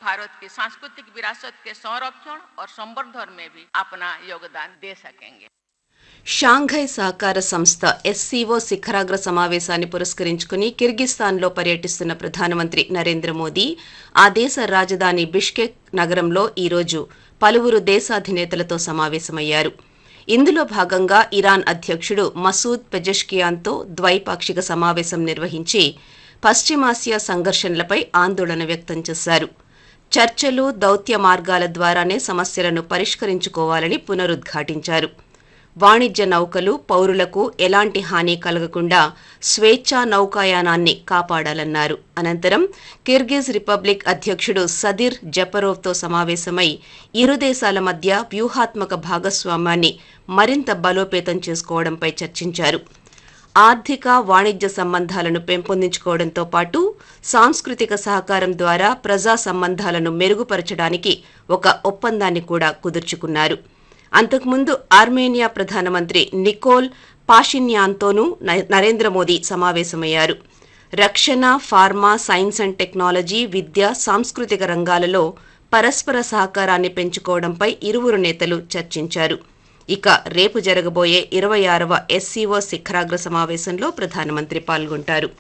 भारत की सांस्कृतिक विरासत के संरक्षण और संवर्धन में भी अपना योगदान दे सकेंगे। షాంఘై సహకార సంస్థ ఎస్సీఓ శిఖరాగ్ర సమావేశాన్ని పురస్కరించుకుని కిర్గిస్థాన్లో పర్యటిస్తున్న ప్రధానమంత్రి నరేంద్ర మోదీ ఆ దేశ రాజధాని బిష్కెక్ నగరంలో ఈరోజు పలువురు దేశాధినేతలతో సమావేశమయ్యారు. ఇందులో భాగంగా ఇరాన్ అధ్యక్షుడు మసూద్ పెజెష్కియాన్తో ద్వైపాక్షిక సమావేశం నిర్వహించి పశ్చిమాసియా సంఘర్షణలపై ఆందోళన వ్యక్తం చేశారు. చర్చలు, దౌత్య మార్గాల ద్వారానే సమస్యలను పరిష్కరించుకోవాలని పునరుద్ఘాటించారు. వాణిజ్య నౌకలు, పౌరులకు ఎలాంటి హాని కలగకుండా స్వేచ్ఛా నౌకాయానాన్ని కాపాడాలన్నారు. అనంతరం కిర్గిజ్ రిపబ్లిక్ అధ్యక్షుడు సదిర్ జపరోవ్తో సమావేశమై ఇరు దేశాల మధ్య వ్యూహాత్మక భాగస్వామ్యాన్ని మరింత బలోపేతం చేసుకోవడంపై చర్చించారు. ఆర్థిక, వాణిజ్య సంబంధాలను పెంపొందించుకోవడంతో పాటు సాంస్కృతిక సహకారం ద్వారా ప్రజా సంబంధాలను మెరుగుపరచడానికి ఒక ఒప్పందాన్ని కూడా కుదుర్చుకున్నారు. అంతకుముందు ఆర్మేనియా ప్రధానమంత్రి నికోల్ పాషిన్యాన్తోనూ నరేంద్ర మోదీ సమావేశమయ్యారు. రక్షణ, ఫార్మా, సైన్స్ అండ్ టెక్నాలజీ, విద్య, సాంస్కృతిక రంగాలలో పరస్పర సహకారాన్ని పెంచుకోవడంపై ఇరువురు నేతలు చర్చించారు. ఇక రేపు జరగబోయే 26వ ఎస్సీఓ శిఖరాగ్ర సమావేశంలో ప్రధానమంత్రి పాల్గొంటారు.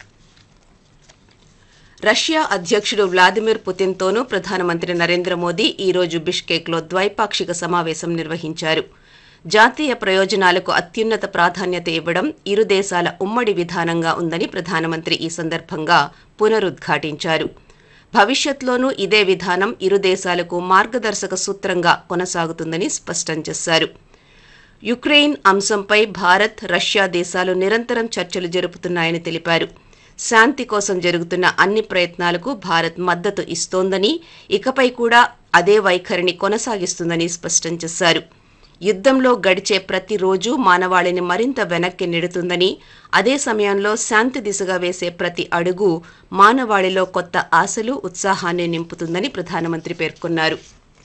రష్యా అధ్యక్షుడు వ్లాదిమిర్ పుతిన్తోనూ ప్రధానమంత్రి నరేంద్ర మోదీ ఈరోజు బిష్కెక్లో ద్వైపాక్షిక సమావేశం నిర్వహించారు. జాతీయ ప్రయోజనాలకు అత్యున్నత ప్రాధాన్యత ఇవ్వడం ఇరు దేశాల ఉమ్మడి విధానంగా ఉందని ప్రధానమంత్రి ఈ సందర్భంగా పునరుద్ఘాటించారు. భవిష్యత్లోనూ ఇదే విధానం ఇరు దేశాలకు మార్గదర్శక సూత్రంగా కొనసాగుతుందని స్పష్టం చేశారు. యుక్రెయిన్ అంశంపై భారత్, రష్యా దేశాలు నిరంతరం చర్చలు జరుపుతున్నాయని తెలిపారు. శాంతి కోసం జరుగుతున్న అన్ని ప్రయత్నాలకు భారత్ మద్దతు ఇస్తోందని, ఇకపై కూడా అదే వైఖరిని కొనసాగిస్తుందని స్పష్టం చేశారు. యుద్ధంలో గడిచే ప్రతి రోజు మానవాళిని మరింత వెనక్కి నెడుతుందని, అదే సమయంలో శాంతి దిశగా వేసే ప్రతి అడుగు మానవాళిలో కొత్త ఆశలు, ఉత్సాహాన్ని నింపుతుందని ప్రధానమంత్రి పేర్కొన్నారు.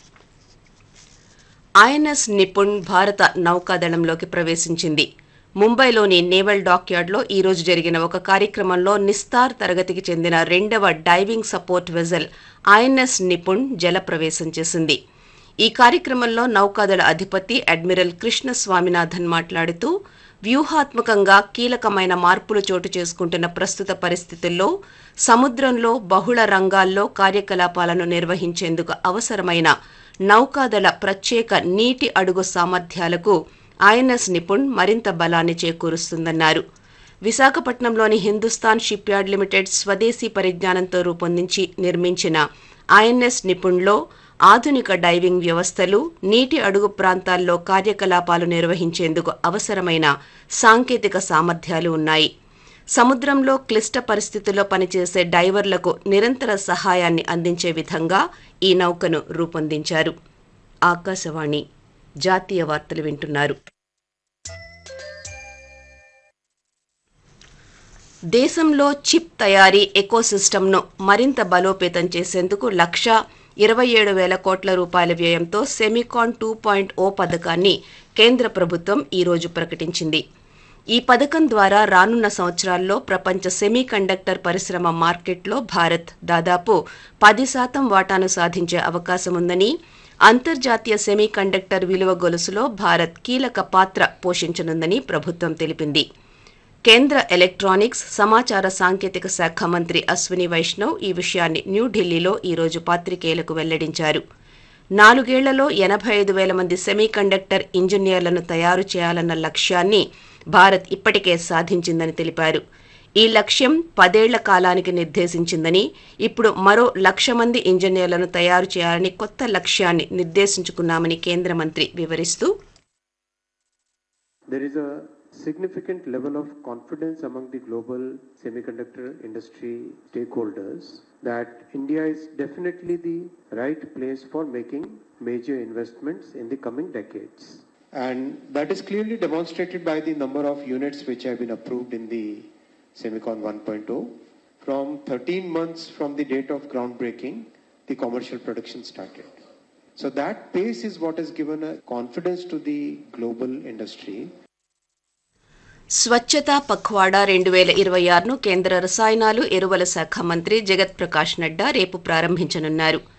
ఐఎన్ఎస్ నిపుణ్ భారత నౌకాదళంలోకి ప్రవేశించింది. ముంబైలోని నేవల్ డాక్యార్డ్లో ఈరోజు జరిగిన ఒక కార్యక్రమంలో నిస్తార్ తరగతికి చెందిన 2వ diving support vessel INS Nipun జలప్రవేశం చేసింది. ఈ కార్యక్రమంలో నౌకాదళ అధిపతి అడ్మిరల్ కృష్ణ స్వామినాథన్ మాట్లాడుతూ, వ్యూహాత్మకంగా కీలకమైన మార్పులు చోటు చేసుకుంటున్న ప్రస్తుత పరిస్థితుల్లో సముద్రంలో బహుళ రంగాల్లో కార్యకలాపాలను నిర్వహించేందుకు అవసరమైన నౌకాదళ ప్రత్యేక నీటి అడుగు సామర్థ్యాలకు ఐఎన్ఎస్ నిపుణ్ మరింత బలాన్ని చేకూరుస్తుందన్నారు. విశాఖపట్నంలోని హిందుస్థాన్ షిప్యార్డ్ లిమిటెడ్ స్వదేశీ పరిజ్ఞానంతో రూపొందించి నిర్మించిన ఐఎన్ఎస్ నిపుణ్లో ఆధునిక డైవింగ్ వ్యవస్థలు, నీటి అడుగు ప్రాంతాల్లో కార్యకలాపాలు నిర్వహించేందుకు అవసరమైన సాంకేతిక సామర్థ్యాలు ఉన్నాయి. సముద్రంలో క్లిష్ట పరిస్థితుల్లో పనిచేసే డైవర్లకు నిరంతర సహాయాన్ని అందించే విధంగా ఈ నౌకను రూపొందించారు. ఆకాశవాణి జాతీయ వార్తలు వింటున్నారు. దేశంలో చిప్ తయారీ ఎకోసిస్టమ్ను మరింత బలోపేతం చేసేందుకు 1,27,000 కోట్ల రూపాయల వ్యయంతో సెమికాన్ 2.0 పథకాన్ని కేంద్ర ప్రభుత్వం ఈరోజు ప్రకటించింది. ఈ పథకం ద్వారా రానున్న సంవత్సరాల్లో ప్రపంచ సెమీకండక్టర్ పరిశ్రమ మార్కెట్లో భారత్ దాదాపు 10% వాటాను సాధించే అవకాశముందని, అంతర్జాతీయ సెమీకండక్టర్ విలువ గొలుసులో భారత్ కీలక పాత్ర పోషించనుందని ప్రభుత్వం తెలిపింది. కేంద్ర ఎలక్ట్రానిక్స్, సమాచార సాంకేతిక శాఖ మంత్రి అశ్విని వైష్ణవ్ ఈ విషయాన్ని న్యూఢిల్లీలో ఈరోజు పాత్రికేయులకు వెల్లడించారు. 4 ఏళ్లలో 85,000 మంది సెమీకండక్టర్ ఇంజనీర్లను తయారు చేయాలన్న లక్ష్యాన్ని భారత్ ఇప్పటికే సాధించిందని తెలిపారు. ఈ లక్ష్యం 10 ఏళ్ల కాలానికి నిర్దేశించిందని, ఇప్పుడు మరో 1,00,000 మంది ఇంజనీర్లను తయారు చేయాలని కొత్త లక్ష్యాన్ని నిర్దేశించుకున్నామని కేంద్ర మంత్రి వివరిస్తూ, There is a significant level of confidence among the global semiconductor industry stakeholders that India is definitely the right place for making major investments in the coming decades. And that is clearly demonstrated by the number of units which have been approved in the Semicon 1.0. From 13 months from the date of groundbreaking, the commercial production started. So that pace is what has given a confidence to the global industry. స్వచ్ఛతా పఖ్వాడా 2026ను కేంద్ర రసాయనాలు, ఎరువుల శాఖ మంత్రి జగత్ ప్రకాష్ నడ్డా రేపు ప్రారంభించనున్నారు.